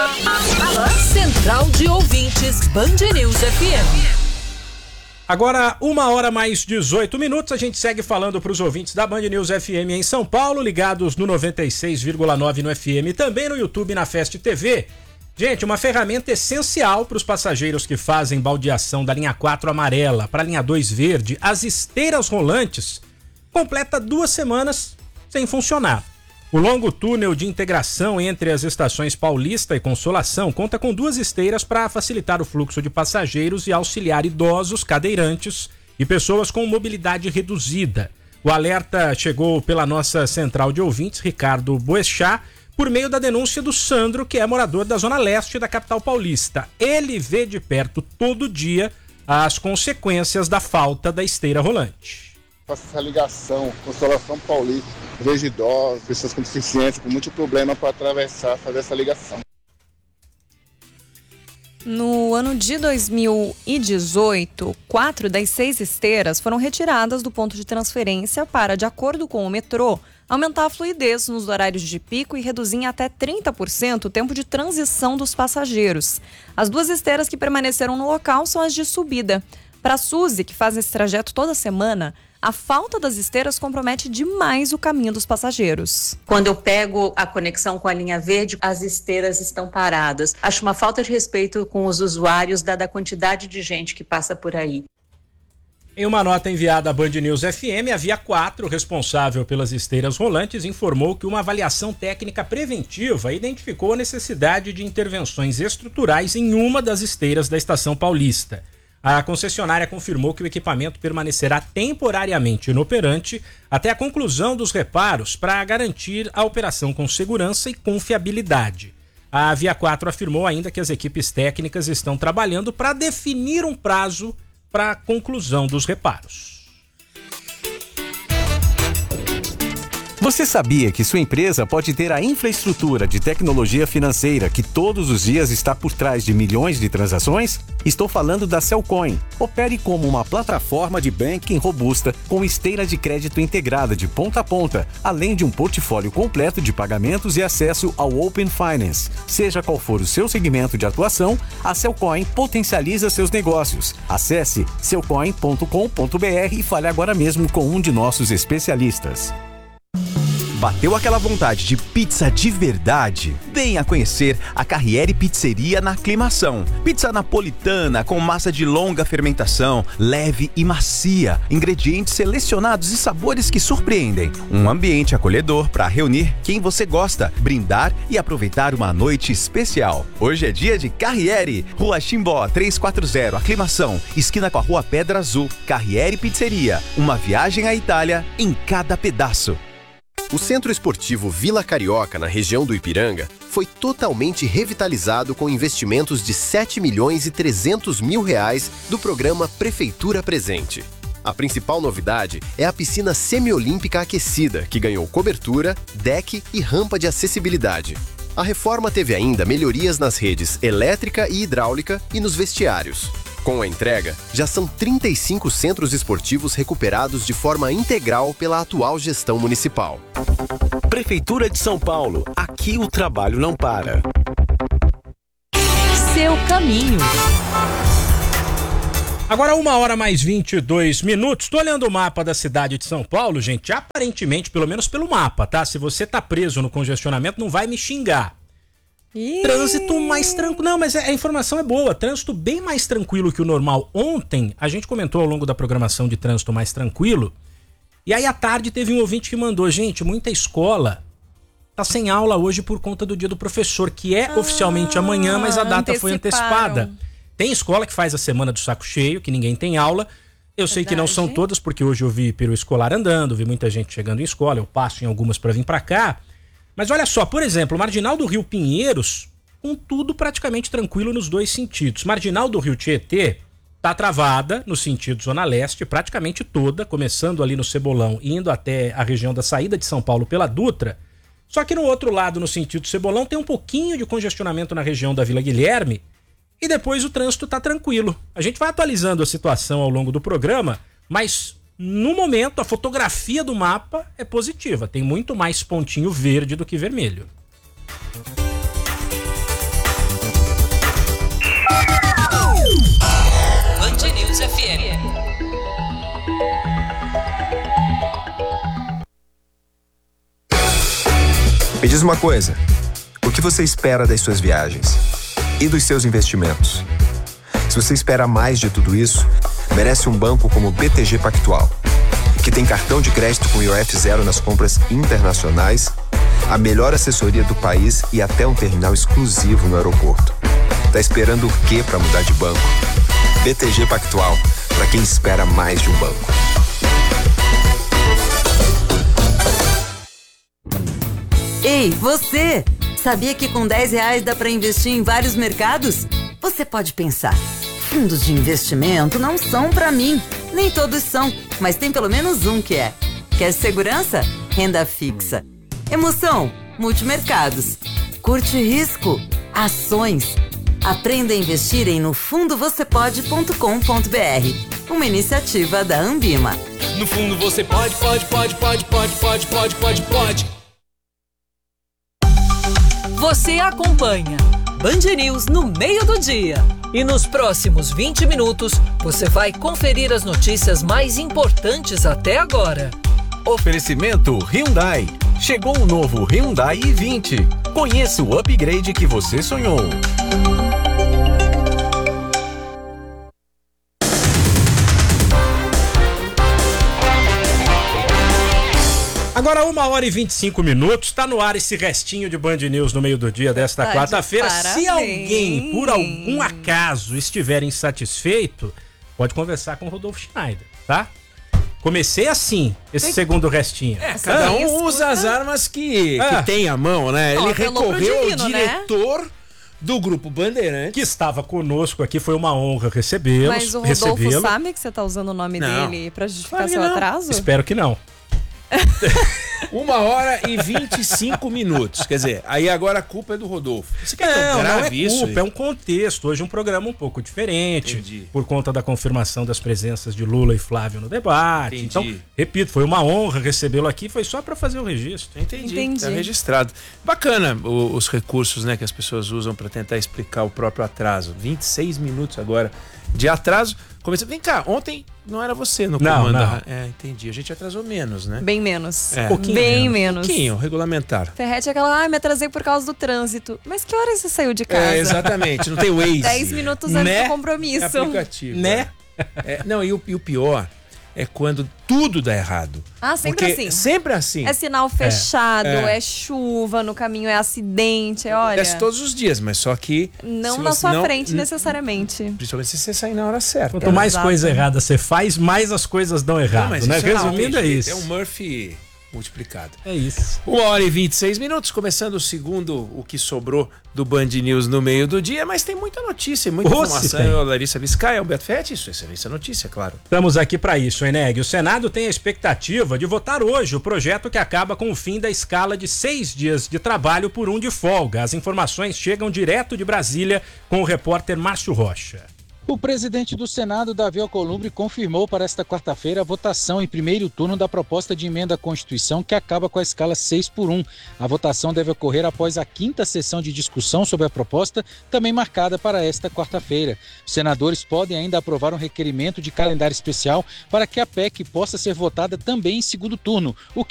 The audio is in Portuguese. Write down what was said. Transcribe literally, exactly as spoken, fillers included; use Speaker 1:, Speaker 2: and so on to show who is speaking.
Speaker 1: Central de Ouvintes Band News F M.
Speaker 2: Agora, uma hora mais dezoito minutos, a gente segue falando para os ouvintes da Band News F M em São Paulo, ligados no noventa e seis vírgula nove no F M e também no YouTube e na Fest T V. Gente, uma ferramenta essencial para os passageiros que fazem baldeação da linha quatro amarela para a linha dois verde, as esteiras rolantes, completa duas semanas sem funcionar. O longo túnel de integração entre as estações Paulista e Consolação conta com duas esteiras para facilitar o fluxo de passageiros e auxiliar idosos, cadeirantes e pessoas com mobilidade reduzida. O alerta chegou pela nossa central de ouvintes, Ricardo Boechat, por meio da denúncia do Sandro, que é morador da zona leste da capital paulista. Ele vê de perto todo dia as consequências da falta da esteira rolante.
Speaker 3: Faço essa ligação, Consolação Paulista, vejo idosos, pessoas com deficiência, com muito problema para atravessar, fazer essa ligação.
Speaker 4: No ano de dois mil e dezoito, quatro das seis esteiras foram retiradas do ponto de transferência para, de acordo com o metrô, aumentar a fluidez nos horários de pico e reduzir em até trinta por cento o tempo de transição dos passageiros. As duas esteiras que permaneceram no local são as de subida. Para a Suzy, que faz esse trajeto toda semana, a falta das esteiras compromete demais o caminho dos passageiros.
Speaker 5: Quando eu pego a conexão com a linha verde, as esteiras estão paradas. Acho uma falta de respeito com os usuários, dada a quantidade de gente que passa por aí.
Speaker 2: Em uma nota enviada à Band News F M, a Via quatro, responsável pelas esteiras rolantes, informou que uma avaliação técnica preventiva identificou a necessidade de intervenções estruturais em uma das esteiras da Estação Paulista. A concessionária confirmou que o equipamento permanecerá temporariamente inoperante até a conclusão dos reparos para garantir a operação com segurança e confiabilidade. A Via quatro afirmou ainda que as equipes técnicas estão trabalhando para definir um prazo para a conclusão dos reparos.
Speaker 6: Você sabia que sua empresa pode ter a infraestrutura de tecnologia financeira que todos os dias está por trás de milhões de transações? Estou falando da Cellcoin. Opere como uma plataforma de banking robusta com esteira de crédito integrada de ponta a ponta, além de um portfólio completo de pagamentos e acesso ao Open Finance. Seja qual for o seu segmento de atuação, a Cellcoin potencializa seus negócios. Acesse cellcoin ponto com ponto b r e fale agora mesmo com um de nossos especialistas.
Speaker 7: Bateu aquela vontade de pizza de verdade? Venha conhecer a Carriere Pizzeria na Aclimação. Pizza napolitana com massa de longa fermentação, leve e macia, ingredientes selecionados e sabores que surpreendem. Um ambiente acolhedor para reunir quem você gosta, brindar e aproveitar uma noite especial. Hoje é dia de Carriere, Rua Chimbó trezentos e quarenta, Aclimação, esquina com a Rua Pedra Azul. Carriere Pizzeria, uma viagem à Itália em cada pedaço.
Speaker 8: O Centro Esportivo Vila Carioca, na região do Ipiranga, foi totalmente revitalizado com investimentos de sete milhões e trezentos mil reais do programa Prefeitura Presente. A principal novidade é a piscina semiolímpica aquecida, que ganhou cobertura, deck e rampa de acessibilidade. A reforma teve ainda melhorias nas redes elétrica e hidráulica e nos vestiários. Com a entrega, já são trinta e cinco centros esportivos recuperados de forma integral pela atual gestão municipal.
Speaker 6: Prefeitura de São Paulo. Aqui o trabalho não para.
Speaker 1: Seu caminho.
Speaker 2: Agora uma hora mais vinte e dois minutos. Tô olhando o mapa da cidade de São Paulo, gente. Aparentemente, pelo menos pelo mapa, tá? Se você tá preso no congestionamento, não vai me xingar. Ih. Trânsito mais tranquilo. Não, mas a informação é boa. Trânsito bem mais tranquilo que o normal. Ontem, a gente comentou ao longo da programação de trânsito mais tranquilo. E aí à tarde teve um ouvinte que mandou: gente, muita escola tá sem aula hoje por conta do dia do professor, que é ah, oficialmente amanhã, mas a data foi antecipada. Tem escola que faz a semana do saco cheio, que ninguém tem aula. Eu Verdade. sei que não são todas, porque hoje eu vi peru escolar andando, vi muita gente chegando em escola, eu passo em algumas para vir para cá. Mas olha só, por exemplo, Marginal do Rio Pinheiros, com tudo praticamente tranquilo nos dois sentidos. Marginal do Rio Tietê tá travada no sentido Zona Leste, praticamente toda, começando ali no Cebolão e indo até a região da saída de São Paulo pela Dutra. Só que no outro lado, no sentido Cebolão, tem um pouquinho de congestionamento na região da Vila Guilherme e depois o trânsito tá tranquilo. A gente vai atualizando a situação ao longo do programa, mas no momento, a fotografia do mapa é positiva. Tem muito mais pontinho verde do que vermelho.
Speaker 1: F M.
Speaker 9: Me diz uma coisa, o que você espera das suas viagens? E dos seus investimentos? Se você espera mais de tudo isso, merece um banco como o B T G Pactual, que tem cartão de crédito com I O F zero nas compras internacionais, a melhor assessoria do país e até um terminal exclusivo no aeroporto. Tá esperando o quê para mudar de banco? B T G Pactual, para quem espera mais de um banco.
Speaker 10: Ei, você! Sabia que com dez reais dá para investir em vários mercados? Você pode pensar, fundos de investimento não são para mim. Nem todos são, mas tem pelo menos um que é. Quer segurança? Renda fixa. Emoção? Multimercados. Curte risco? Ações. Aprenda a investir em no fundo você pode ponto com ponto b r. Uma iniciativa da Ambima.
Speaker 11: No fundo você pode, pode, pode, pode, pode, pode, pode, pode, pode.
Speaker 1: Você acompanha Band News no meio do dia. E nos próximos vinte minutos, você vai conferir as notícias mais importantes até agora.
Speaker 6: Oferecimento Hyundai. Chegou o novo Hyundai i vinte. Conheça o upgrade que você sonhou.
Speaker 2: Agora, uma hora e vinte e cinco minutos, tá no ar esse restinho de Band News no meio do dia desta
Speaker 4: Tá
Speaker 2: quarta-feira.
Speaker 4: de
Speaker 2: Se alguém, por algum acaso, estiver insatisfeito, pode conversar com o Rodolfo Schneider, tá? Comecei assim, esse segundo restinho.
Speaker 12: É, cada um usa as armas que,
Speaker 2: É.
Speaker 12: que tem à mão, né? Ele
Speaker 4: Ó, apelou pro
Speaker 12: recorreu
Speaker 4: divino,
Speaker 12: ao
Speaker 4: né?
Speaker 12: diretor do Grupo Bandeirantes.
Speaker 2: Que estava conosco aqui, foi uma honra recebê-los.
Speaker 4: Mas o Rodolfo
Speaker 2: recebê-lo.
Speaker 4: sabe que você tá usando o nome
Speaker 12: Não.
Speaker 4: dele pra justificar
Speaker 12: Claro que
Speaker 4: seu
Speaker 12: não.
Speaker 4: atraso?
Speaker 2: Espero que não.
Speaker 12: Uma hora e vinte e cinco minutos. Quer dizer, aí agora a culpa é do Rodolfo. Você quer
Speaker 2: Não, não é
Speaker 12: grave isso?
Speaker 2: culpa, é um contexto. Hoje um programa um pouco diferente,
Speaker 12: Entendi.
Speaker 2: por conta da confirmação das presenças de Lula e Flávio no debate.
Speaker 12: Entendi.
Speaker 2: Então, repito, foi uma honra recebê-lo aqui, foi só para fazer o registro.
Speaker 12: Entendi,
Speaker 4: Entendi.
Speaker 12: tá registrado. Bacana o- os recursos, né, que as pessoas usam para tentar explicar o próprio atraso. vinte e seis minutos agora de atraso. Comecei... Vem cá, ontem não era você no
Speaker 2: Não,
Speaker 12: comando.
Speaker 2: não.
Speaker 12: da- É, entendi. A gente atrasou menos, né?
Speaker 4: Bem menos.
Speaker 12: É.
Speaker 2: Um pouquinho
Speaker 4: Bem
Speaker 2: menos.
Speaker 4: menos.
Speaker 12: Um pouquinho, regulamentar.
Speaker 4: Ferrete é aquela, ah, me atrasei por causa do trânsito. Mas que horas você saiu de casa?
Speaker 12: É, exatamente, não tem Waze.
Speaker 4: Dez minutos antes
Speaker 12: Né?
Speaker 4: do compromisso.
Speaker 12: É aplicativo.
Speaker 2: Né?
Speaker 12: É, não, e o, e o pior é quando tudo dá errado.
Speaker 4: Ah, sempre
Speaker 12: Porque
Speaker 4: assim.
Speaker 12: Sempre assim.
Speaker 4: É sinal fechado,
Speaker 12: É.
Speaker 4: é. chuva, no caminho é acidente, é, olha.
Speaker 12: Acontece todos os dias, mas só que...
Speaker 4: Não
Speaker 12: se
Speaker 4: na
Speaker 12: você
Speaker 4: sua
Speaker 12: não-
Speaker 4: frente,
Speaker 12: n-
Speaker 4: necessariamente.
Speaker 12: Principalmente se você sair na hora certa.
Speaker 2: Quanto mais
Speaker 4: Exato.
Speaker 2: coisa errada você faz, mais as coisas dão errado,
Speaker 12: Não, mas
Speaker 2: né?
Speaker 12: isso
Speaker 2: Resumindo, é
Speaker 12: realmente
Speaker 2: isso.
Speaker 12: É um Murphy multiplicado.
Speaker 2: É isso.
Speaker 12: Uma hora e vinte e seis minutos, começando o segundo, o que sobrou do Band News no meio do dia, mas tem muita notícia, muita
Speaker 2: Oh, se
Speaker 12: informação.
Speaker 2: tem.
Speaker 12: Eu, Larissa Biscaia, Alberto Fetti, isso, excelência notícia, claro.
Speaker 2: Estamos aqui para isso, Eneg. O Senado tem a expectativa de votar hoje o projeto que acaba com o fim da escala de seis dias de trabalho por um de folga. As informações chegam direto de Brasília com o repórter Márcio Rocha.
Speaker 13: O presidente do Senado, Davi Alcolumbre, confirmou para esta quarta-feira a votação em primeiro turno da proposta de emenda à Constituição que acaba com a escala seis por um. A votação deve ocorrer após a quinta sessão de discussão sobre a proposta, também marcada para esta quarta-feira. Os senadores podem ainda aprovar um requerimento de calendário especial para que a P E C possa ser votada também em segundo turno, o